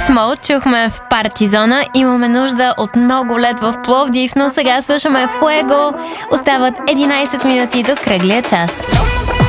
Смол чухме в Парти Зона. Имаме нужда от много лед в Пловдив, но сега слушаме Фуего. Остават 11 минути до кръглия час.